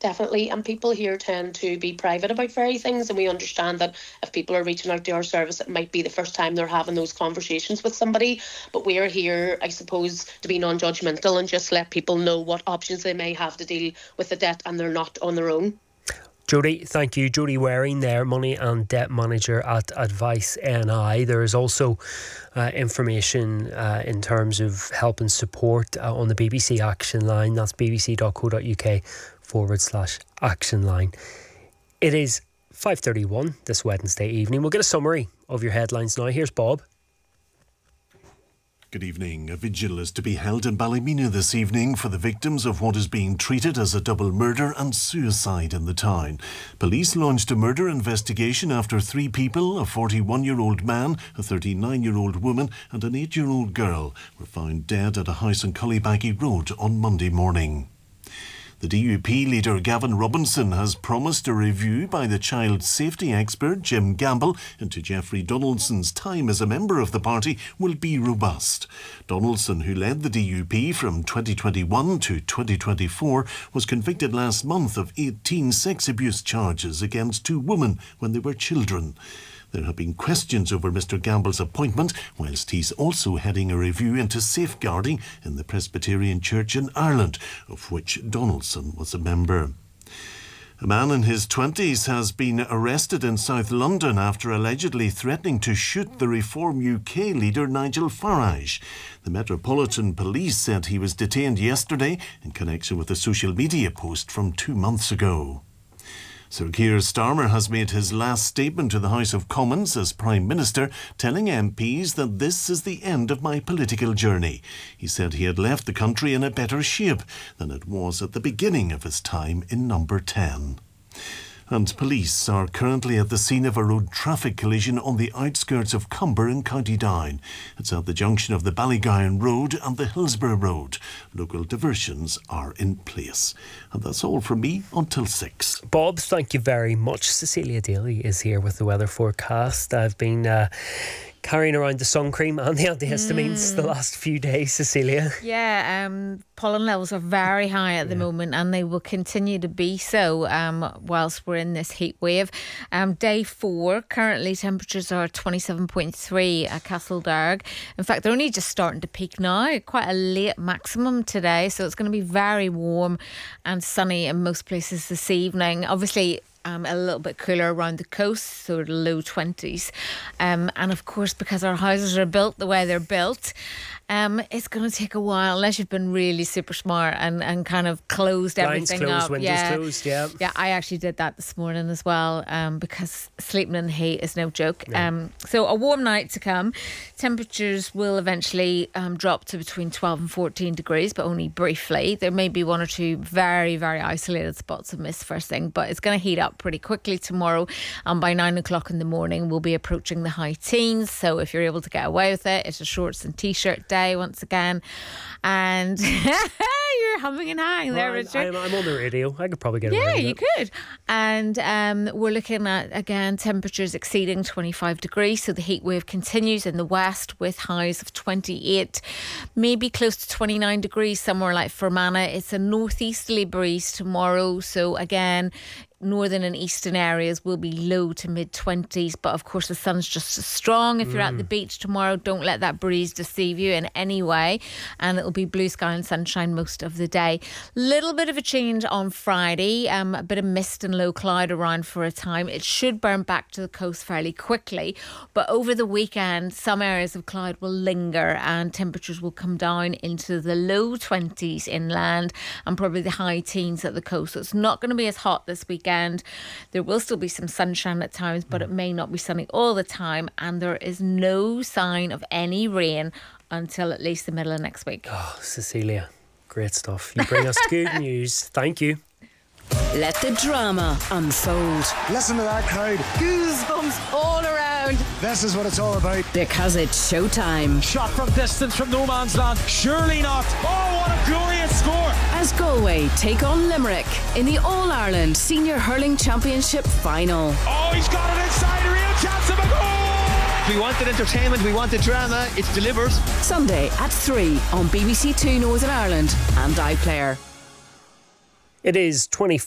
definitely. And people here tend to be private about very things, and we understand that if people are reaching out to our service, it might be the first time they're having those conversations with somebody. But we are here, I suppose, to be non-judgmental and just let people know what options they may have to deal with the debt, and they're not on their own. Jody, thank you. Jody Waring there, Money and Debt Manager at Advice NI. There is also information in terms of help and support on the BBC Action Line. That's bbc.co.uk/action line. It is 5:31 this Wednesday evening. We'll get a summary of your headlines now. Here's Bob. Good evening. A vigil is to be held in Ballymena this evening for the victims of what is being treated as a double murder and suicide in the town. Police launched a murder investigation after 3 people, a 41-year-old man, a 39-year-old woman and an 8-year-old girl, were found dead at a house on Cullibaggy Road on Monday morning. The DUP leader Gavin Robinson has promised a review by the child safety expert Jim Gamble into Jeffrey Donaldson's time as a member of the party will be robust. Donaldson, who led the DUP from 2021 to 2024, was convicted last month of 18 sex abuse charges against 2 women when they were children. There have been questions over Mr Gamble's appointment, whilst he's also heading a review into safeguarding in the Presbyterian Church in Ireland, of which Donaldson was a member. A man in his 20s has been arrested in South London after allegedly threatening to shoot the Reform UK leader Nigel Farage. The Metropolitan Police said he was detained yesterday in connection with a social media post from 2 months ago. Sir Keir Starmer has made his last statement to the House of Commons as Prime Minister, telling MPs that this is the end of my political journey. He said he had left the country in a better shape than it was at the beginning of his time in Number 10. And police are currently at the scene of a road traffic collision on the outskirts of Cumber in County Down. It's at the junction of the Ballygowan Road and the Hillsborough Road. Local diversions are in place. And that's all from me until 6. Bob, thank you very much. Cecilia Daly is here with the weather forecast. I've been carrying around the sun cream and the antihistamines the last few days, Cecilia. Yeah, pollen levels are very high at the moment, and they will continue to be so whilst we're in this heat wave. Day 4, currently temperatures are 27.3 at Castledarg. In fact, they're only just starting to peak now, quite a late maximum today, so it's going to be very warm and sunny in most places this evening. Obviously, a little bit cooler around the coast, so low 20s. And of course, because our houses are built the way they're built, it's going to take a while, unless you've been really super smart and kind of closed everything closed, up. Windows closed, yeah. Yeah, I actually did that this morning as well, because sleeping in the heat is no joke. Yeah. So a warm night to come. Temperatures will eventually drop to between 12 and 14 degrees, but only briefly. There may be 1 or 2 very, very isolated spots of mist first thing, but it's going to heat up pretty quickly tomorrow, and by 9 o'clock in the morning we'll be approaching the high teens. So if you're able to get away with it, it's a shorts and t-shirt day once again. And you're humming and hawing there, Richard. I'm on the radio. I could probably get away with it. Yeah, you could. And we're looking at, again, temperatures exceeding 25 degrees. So the heat wave continues in the west with highs of 28, maybe close to 29 degrees somewhere like Fermanagh. It's a northeasterly breeze tomorrow. So again, northern and eastern areas will be low to mid-20s, but of course the sun's just as strong. If you're at the beach tomorrow, don't let that breeze deceive you in any way, and it'll be blue sky and sunshine most of the day. Little bit of a change on Friday, a bit of mist and low cloud around for a time. It should burn back to the coast fairly quickly, but over the weekend some areas of cloud will linger and temperatures will come down into the low 20s inland and probably the high teens at the coast. So it's not going to be as hot this weekend. There will still be some sunshine at times, but it may not be sunny all the time, and there is no sign of any rain until at least the middle of next week. Oh, Cecilia, great stuff. You bring us good news. Thank you. Let the drama unfold. Listen to that crowd. Goosebumps all around. This is what it's all about. Because it's showtime. Shot from distance from no man's land. Surely not. Oh, what a glorious score. As Galway take on Limerick in the All-Ireland Senior Hurling Championship Final. Oh, he's got it inside. A real chance of a goal. We wanted entertainment. We wanted drama. It's delivered. Sunday at 3 on BBC Two Northern Ireland and iPlayer. It is 24